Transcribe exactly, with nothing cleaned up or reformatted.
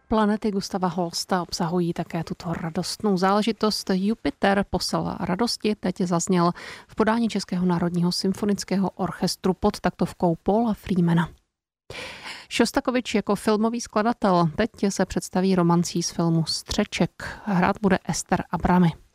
Planety Gustava Holsta obsahují také tuto radostnou záležitost. Jupiter, posel radosti, teď zazněl v podání Českého národního symfonického orchestru pod taktovkou Paula Freemana. Šostakovič jako filmový skladatel teď se představí romancí z filmu Střeček. Hrát bude Ester Abramy.